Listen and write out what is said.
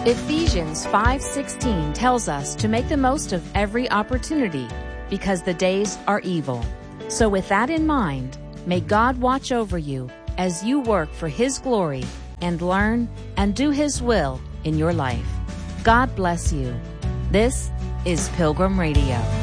Ephesians 5:16 tells us to make the most of every opportunity because the days are evil. So with that in mind, may God watch over you as you work for His glory and learn and do His will in your life. God bless you. This is Pilgrim Radio.